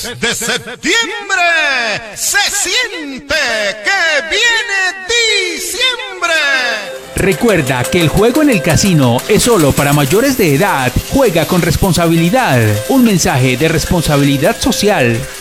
Desde septiembre se siente que viene diciembre. Recuerda que el juego en el casino es solo para mayores de edad. Juega con responsabilidad. Un mensaje de responsabilidad social.